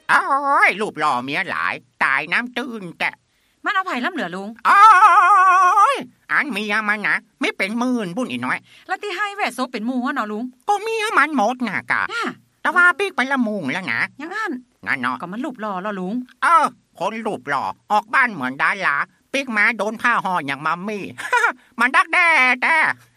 อ้ยรูปหล่อเมียหลายตายน้ำตื้นแต่มันเอาไผ่ล้ำเหลือลุงอ้ยอันเมียมันนะไม่เป็นหมื่นบุญอีน้อยแล้วที่ให้แหวะโซเป็นหมู่เนาะลุงก็เมียมันหมดน่ะกะแต่ว่าปีกไปละมุงแล้วนะยังอันนั่นเนาะก็มันรูปหล่อแล้วลุงคนรูปหล่อออกบ้านเหมือนดาราปีกมาโดนผ้าห่ออย่างมัมมี่ มันดักแด้